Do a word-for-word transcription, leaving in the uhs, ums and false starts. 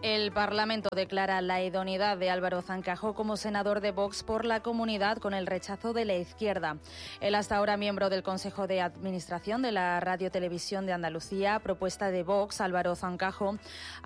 El Parlamento declara la idoneidad de Álvaro Zancajo como senador de Vox por la comunidad con el rechazo de la izquierda. El hasta ahora miembro del Consejo de Administración de la Radio Televisión de Andalucía, propuesta de Vox, Álvaro Zancajo,